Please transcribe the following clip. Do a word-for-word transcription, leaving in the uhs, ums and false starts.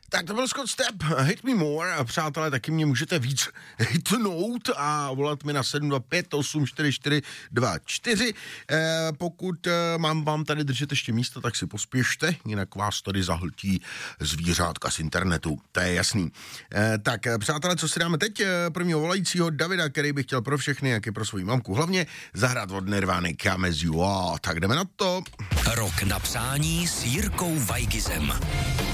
Tak to byl Scott Stepp, Hit Me More. A přátelé, taky mě můžete víc hitnout a volat mi na sedm dva pět osm čtyři čtyři dva čtyři. Eh, pokud eh, mám vám tady držet ještě místo, tak si pospěšte, jinak vás tady zahltí zvířátka z internetu. To je jasný. Eh, tak, přátelé, co si dáme teď? Eh, prvního volajícího Davida, který bych chtěl pro všechny, jak i pro svoji mamku, hlavně zahrát od Nirvány Come As You Are. Tak jdeme na to. Rok na přání s Jirkou Weigizem.